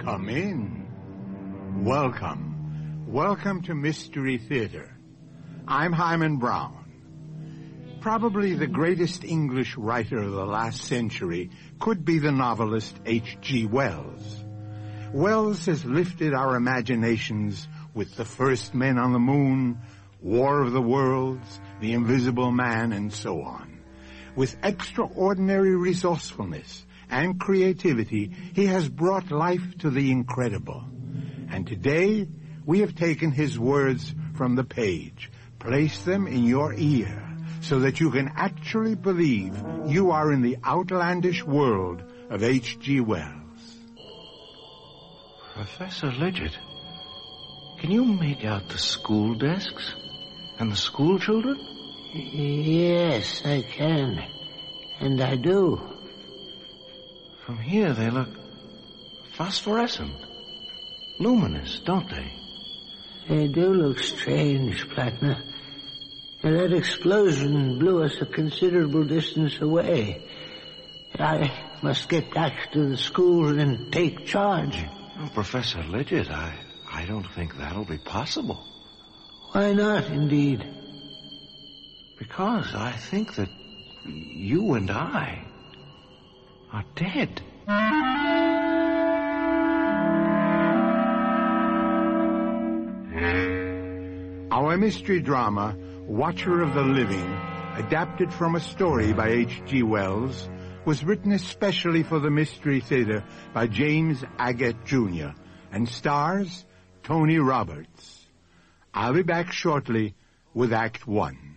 Come in. Welcome. Welcome to Mystery Theater. I'm Hyman Brown. Probably the greatest English writer of the last century could be the novelist H.G. Wells. Wells has lifted our imaginations with The First Men on the Moon, War of the Worlds, The Invisible Man, and so on. With extraordinary resourcefulness and creativity, he has brought life to the incredible. And today, we have taken his words from the page, placed them in your ear, so that you can actually believe you are in the outlandish world of H.G. Wells. Professor Lidgett, can you make out the school desks and the school children? Yes, I can. And I do. From here they look phosphorescent, luminous, don't they? They do look strange, Plattner. And that explosion blew us a considerable distance away. I must get back to the school and take charge. Oh, Professor Lidgett, I don't think that'll be possible. Why not, indeed? Because I think that you and I are dead. Our mystery drama, Watcher of the Living, adapted from a story by H.G. Wells, was written especially for the Mystery Theater by James Agate, Jr., and stars Tony Roberts. I'll be back shortly with Act One.